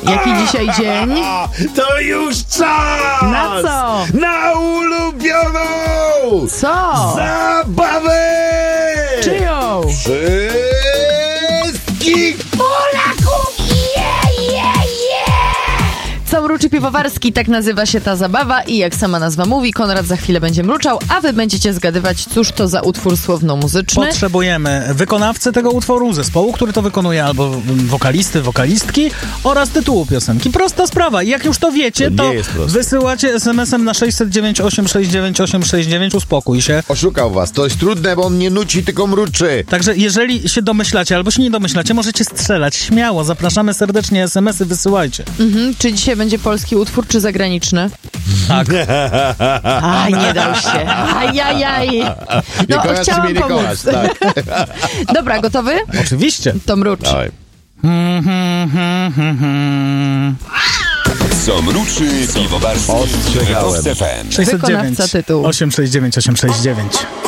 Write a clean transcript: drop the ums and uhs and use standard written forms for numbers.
Jaki dzisiaj dzień? To już czas! Na co? Na ulubioną! Co? Zabawę! Czyją? Wszystkich Polaków! Co mruczy piwowarski, tak nazywa się ta zabawa i jak sama nazwa mówi, Konrad za chwilę będzie mruczał, a wy będziecie zgadywać, cóż to za utwór słowno-muzyczny. Potrzebujemy wykonawcy tego utworu, zespołu, który to wykonuje, albo wokalisty, wokalistki oraz tytułu piosenki. Prosta sprawa. I jak już to wiecie, to wysyłacie SMS-em na 609 869 869. Uspokój się. Oszukał was. To jest trudne, bo on nie nuci, tylko mruczy. Także jeżeli się domyślacie, albo się nie domyślacie, możecie strzelać. Śmiało. Zapraszamy serdecznie. SMS-y wysyłajcie. Czy dzisiaj będzie polski utwór, czy zagraniczny? Tak. Aj, nie dał się. Ajajaj. No, chciałam pomóc. Tak. Dobra, gotowy? Oczywiście. To mrucz. Dawaj. Co mruczy piwowarski w Ostrzegałem. RMF FM. 609 Wykonawca tytułu. 869 869.